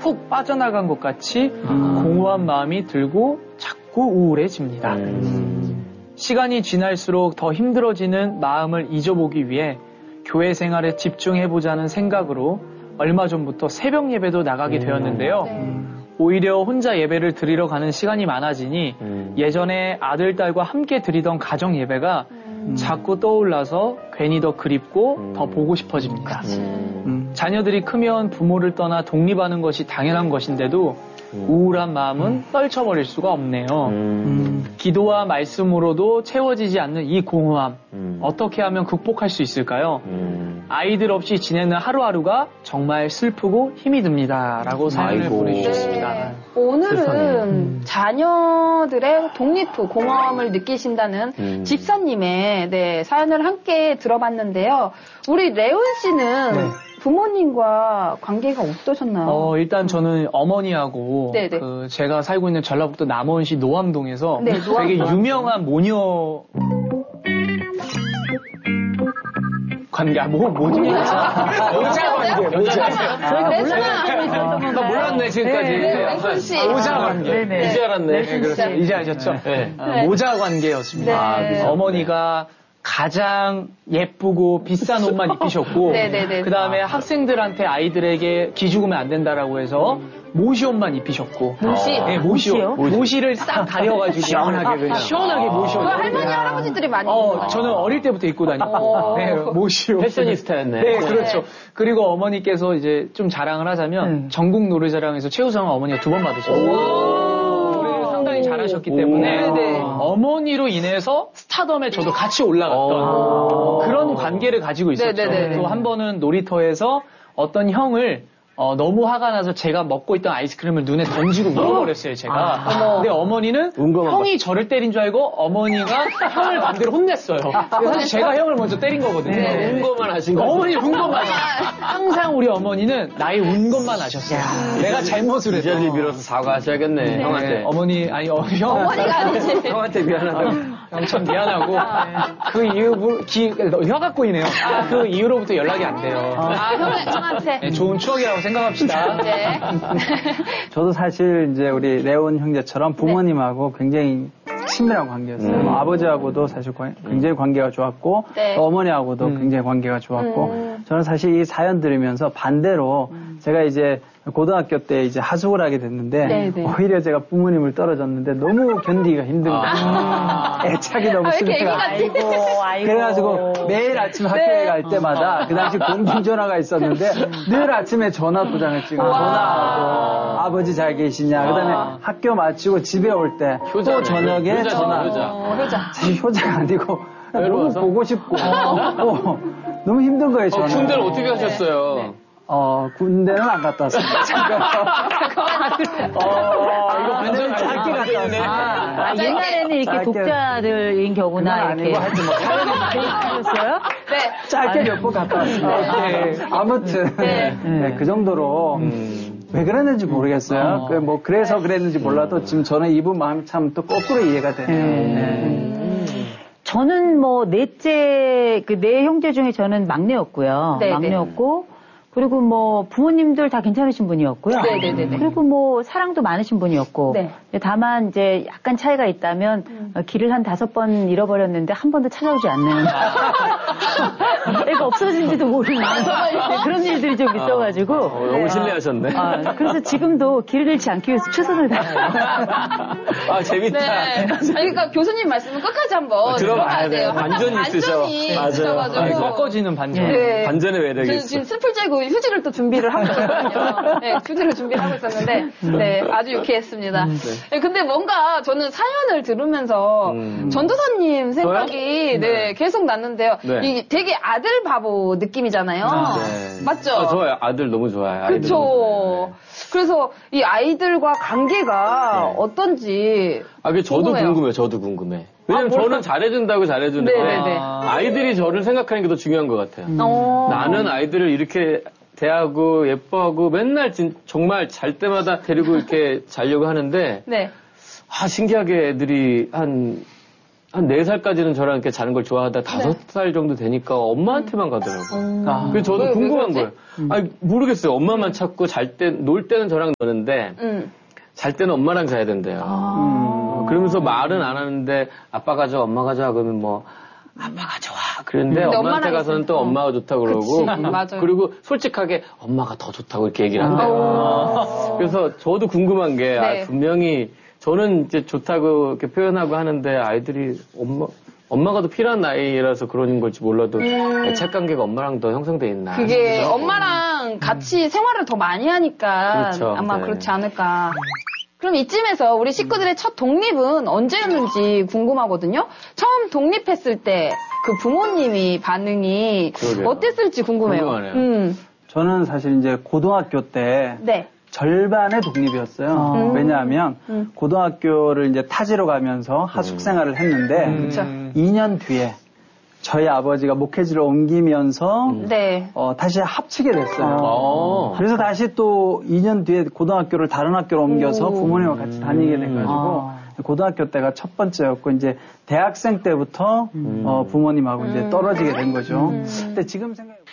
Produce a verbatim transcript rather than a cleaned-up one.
푹 빠져나간 것 같이 음. 공허한 마음이 들고 자꾸 우울해집니다. 음. 시간이 지날수록 더 힘들어지는 마음을 잊어보기 위해 교회 생활에 집중해보자는 생각으로 얼마 전부터 새벽 예배도 나가게 되었는데요. 네. 오히려 혼자 예배를 드리러 가는 시간이 많아지니 음. 예전에 아들, 딸과 함께 드리던 가정 예배가 음. 자꾸 떠올라서 괜히 더 그립고 음. 더 보고 싶어집니다. 음. 자녀들이 크면 부모를 떠나 독립하는 것이 당연한 것인데도 음. 우울한 마음은 음. 떨쳐버릴 수가 없네요. 음. 기도와 말씀으로도 채워지지 않는 이 공허함 음. 어떻게 하면 극복할 수 있을까요? 음. 아이들 없이 지내는 하루하루가 정말 슬프고 힘이 듭니다. 라고 사연을 아이고. 보내주셨습니다. 네. 오늘은 음. 자녀들의 독립 후 공허함을 느끼신다는 음. 집사님의 네, 사연을 함께 들어봤는데요. 우리 레온 씨는 네. 부모님과 관계가 어떠셨나요? 어, 일단 저는 어머니하고 그 제가 살고 있는 전라북도 남원시 노암동에서 네, 되게 유명한 모녀 관계, 아, 뭐, 뭐지? 모자 관계, 모자. 저희가 몰랐네. 나 몰랐네, 지금까지. 네, 모자 관계. 네네. 이제 알았네. 네, 그래서 이제 아셨죠? 네. 아, 모자 관계였습니다. 네. 아, 어머니가 가장 예쁘고 비싼 옷만 입히셨고, 그 다음에 학생들한테 아이들에게 기죽으면 안 된다라고 해서 모시옷만 입히셨고, 모시? 네, 모시옷. 모시를 싹 가려가지고 시원하게 그냥. 시원하게 모시옷. 그거 할머니, 할아버지들이 많이 어, 입는 저는 어릴 때부터 입고 다니고, 네, 모시옷. 패셔니스타였네. 네, 그렇죠. 그리고 어머니께서 이제 좀 자랑을 하자면 음. 전국 노래자랑에서 최우수상 어머니가 두 번 받으셨어요. 상당히 잘하셨기 때문에 네네. 어머니로 인해서 스타덤에 저도 같이 올라갔던 그런 관계를 가지고 있었죠. 또 한 번은 놀이터에서 어떤 형을 어, 너무 화가 나서 제가 먹고 있던 아이스크림을 눈에 던지고 울어버렸어요, 제가. 아, 근데 어머니는 형이 저를 때린 줄 알고 어머니가 형을 반대로 혼냈어요. 사실 제가 형을 먼저 때린 거거든요. 네, 운 것만 하신 거예요. 어머니 운 것만. 항상 우리 어머니는 나의 운 것만 하셨어요. 야, 내가 잘못을 했어. 이 자리 빌어서 사과하셔야겠네, 네. 형한테. 네, 어머니, 아니, 어, 형. 어머니가 아니지. 형한테 미안하다고. 엄청 미안하고 그 이후 기, 혀가 꼬이네요. 그 이후로부터 연락이 안 돼요. 아, 형, 형한테. 네, 좋은 추억이라고 생각합시다. 네. 저도 사실 이제 우리 레온 형제처럼 부모님하고 네. 굉장히 친밀한 관계였어요. 음. 아버지하고도 사실 굉장히 관계가 좋았고 네. 어머니하고도 음. 굉장히 관계가 좋았고 음. 저는 사실 이 사연 들으면서 반대로 음. 제가 이제 고등학교 때 이제 하숙을 하게 됐는데 네네. 오히려 제가 부모님을 떨어졌는데 너무 견디기가 힘든 거예요. 아. 애착이 너무 심해가 아이고, 아이고. 그래가지고 매일 아침 학교에 네. 갈 때마다 그 당시 공중전화가 있었는데 늘 아침에 전화 도장을 찍고 전화하고 아버지 잘 계시냐 그다음에 와. 학교 마치고 집에 올 때 또 저녁에 효자, 전화 효자. 어, 효자. 사실 효자가 아니고 너무 보고 싶고 어, 너무 힘든 거예요. 어, 군대를 어떻게 하셨어요? 네. 어, 군대는 안 갔다 왔습니다. 잠깐. 어, 이거 완전 짧게 갔다 왔어요. 아, 아, 옛날에는 이렇게 독자들인 경우나 이렇게. 하여튼 뭐. 하셨어요? 네. 짧게 몇 번 갔다 왔습니다. 네. 아무튼. 네. 네. 그 정도로. 음. 왜 그랬는지 모르겠어요. 어. 그 뭐, 그래서 그랬는지 몰라도 지금 저는 이분 마음이 참 또 거꾸로 이해가 되네요. 음. 네. 저는 뭐, 넷째, 그 네 형제 중에 저는 막내였고요. 네, 막내였고. 네. 그리고 뭐 부모님들 다 괜찮으신 분이었고요. 네네네. 그리고 뭐 사랑도 많으신 분이었고. 네. 다만 이제 약간 차이가 있다면 음. 길을 한 다섯 번 잃어버렸는데 한 번도 찾아오지 않는. 애가 없어진지도 모르는 네, 그런 일들이 좀 있어가지고. 아, 어, 너무 신뢰하셨네. 아, 그래서 지금도 길을 잃지 않기 위해서 최선을 다해요. 아 재밌다. 네. 아니, 그러니까 교수님 말씀은 끝까지 한번 아, 들어봐야 돼요. 반전이 있으셔. 맞아요. 네, 꺾어지는 반전. 네. 반전의 매력이 있어. 지금 슬플 째고 휴지를 또 준비를 하고 있었거든요. 네, 휴지를 준비를 하고 있었는데, 네, 아주 유쾌했습니다. 음, 네. 네, 근데 뭔가 저는 사연을 들으면서 음. 전도사님 생각이 네. 네, 계속 났는데요. 네. 이 되게 아들 바보 느낌이잖아요. 아, 네. 맞죠? 아, 좋아요. 아들 너무 좋아요. 그렇죠. 그래서 이 아이들과 관계가 네. 어떤지. 아, 그 저도 궁금해요. 궁금해요. 저도 궁금해. 왜냐면 아, 저는 잘해준다고 잘해주는데 네네네. 아이들이 저를 생각하는 게 더 중요한 것 같아요. 음. 나는 아이들을 이렇게 대하고 예뻐하고 맨날 진, 정말 잘 때마다 데리고 이렇게 자려고 하는데 네. 아 신기하게 애들이 한 한 네 살까지는 저랑 이렇게 자는 걸 좋아하다 다섯 살 정도 되니까 엄마한테만 가더라고요. 음. 아. 그래서 저도 왜, 궁금한 왜 거예요. 음. 아니, 모르겠어요. 엄마만 찾고 잘 때, 놀 때는 저랑 노는데, 음. 잘 때는 엄마랑 자야 된대요. 아. 음. 그러면서 말은 안 하는데, 아빠가 좋아, 엄마가 좋아, 그러면 뭐, 아빠가 좋아. 그런데 엄마한테 가서는 또 엄마가 좋다고 그러고. 맞아요. 그리고 솔직하게 엄마가 더 좋다고 이렇게 얘기를 한대요. 그래서 저도 궁금한 게, 네. 아, 분명히 저는 이제 좋다고 이렇게 표현하고 하는데 아이들이 엄마, 엄마가 더 필요한 나이라서 그런 걸지 몰라도 음. 애착 관계가 엄마랑 더 형성돼 있나. 그게 그렇죠? 엄마랑 같이 생활을 더 많이 하니까 그렇죠. 아마 네. 그렇지 않을까. 그럼 이쯤에서 우리 식구들의 첫 독립은 언제였는지 궁금하거든요. 처음 독립했을 때 그 부모님이 반응이 그러게요. 어땠을지 궁금해요. 궁금하네요. 음. 저는 사실 이제 고등학교 때 네. 절반의 독립이었어요. 음. 왜냐하면 음. 고등학교를 이제 타지로 가면서 하숙 생활을 했는데 음. 이 년 뒤에 저희 아버지가 목회지를 옮기면서 네. 어, 다시 합치게 됐어요. 오. 그래서 다시 또 이 년 뒤에 고등학교를 다른 학교로 옮겨서 오. 부모님과 같이 다니게 돼가지고 아. 고등학교 때가 첫 번째였고 이제 대학생 때부터 음. 어, 부모님하고 음. 이제 떨어지게 된 거죠. 음. 근데 지금 생각해